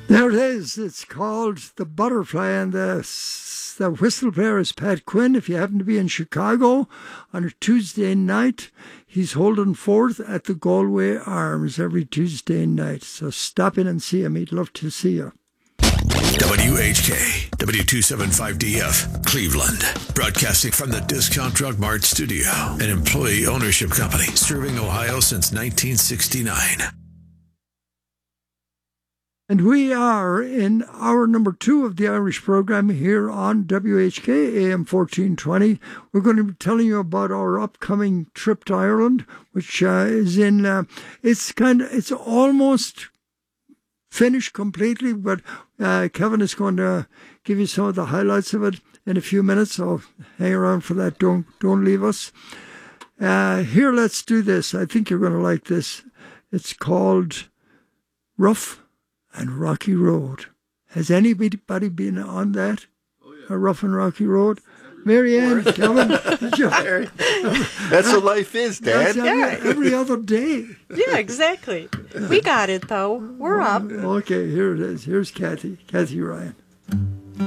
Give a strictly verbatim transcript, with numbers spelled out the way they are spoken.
There it is. It's called The Butterfly, and the, the whistle player is Pat Quinn. If you happen to be in Chicago on a Tuesday night, he's holding forth at the Galway Arms every Tuesday night. So stop in and see him. He'd love to see you. W H K, W two seventy-five D F, Cleveland. Broadcasting from the Discount Drug Mart studio, an employee ownership company serving Ohio since nineteen sixty-nine. And we are in hour number two of the Irish program here on W H K A M fourteen twenty. We're going to be telling you about our upcoming trip to Ireland, which uh, is in, uh, it's kind of, it's almost finished completely, but uh, Kevin is going to give you some of the highlights of it in a few minutes, so hang around for that. Don't, don't leave us. Uh, here, let's do this. I think you're going to like this. It's called Rough and Rocky Road. Has anybody been on that? Oh, yeah. A rough and rocky road? Marianne, Kevin, that's what life is, Dad. Every, yeah. every other day. Yeah, exactly. We got it, though. We're up. Okay, here it is. Here's Kathy, Kathy Ryan.